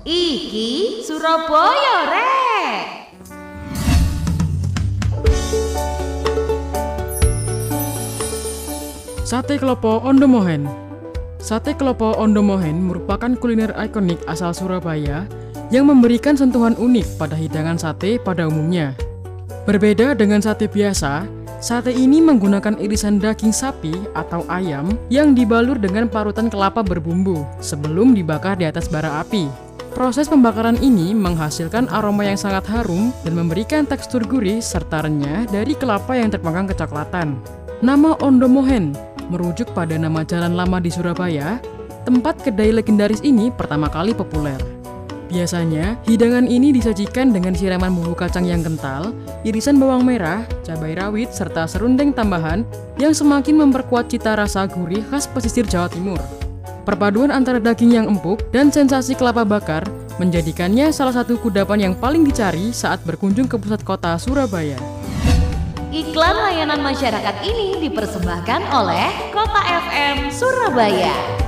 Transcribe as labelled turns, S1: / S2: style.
S1: Iki Surabaya rek.
S2: Sate Klopo Ondomohen. Sate Klopo Ondomohen merupakan kuliner ikonik asal Surabaya yang memberikan sentuhan unik pada hidangan sate pada umumnya. Berbeda dengan sate biasa, sate ini menggunakan irisan daging sapi atau ayam yang dibalur dengan parutan kelapa berbumbu sebelum dibakar di atas bara api. Proses pembakaran ini menghasilkan aroma yang sangat harum dan memberikan tekstur gurih serta renyah dari kelapa yang terpanggang kecoklatan. Nama Ondomohen merujuk pada nama jalan lama di Surabaya, tempat kedai legendaris ini pertama kali populer. Biasanya, hidangan ini disajikan dengan siraman bumbu kacang yang kental, irisan bawang merah, cabai rawit, serta serundeng tambahan yang semakin memperkuat cita rasa gurih khas pesisir Jawa Timur. Perpaduan antara daging yang empuk dan sensasi kelapa bakar menjadikannya salah satu kudapan yang paling dicari saat berkunjung ke pusat kota Surabaya.
S1: Iklan layanan masyarakat ini dipersembahkan oleh Kota FM Surabaya.